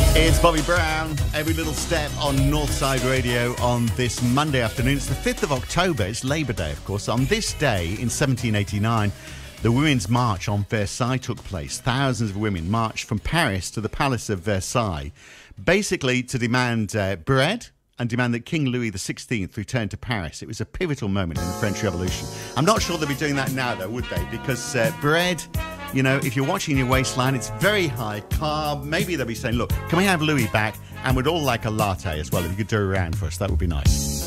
It's Bobby Brown, Every Little Step on Northside Radio on this Monday afternoon. It's the 5th of October, it's Labour Day, of course. On this day, in 1789, the Women's March on Versailles took place. Thousands of women marched from Paris to the Palace of Versailles, basically to demand bread and demand that King Louis XVI return to Paris. It was a pivotal moment in the French Revolution. I'm not sure they'll be doing that now, though, would they? Because bread... You know, if you're watching your waistline, it's very high carb. Maybe they'll be saying, look, can we have Louis back? And we'd all like a latte as well. If you could do a round for us, that would be nice.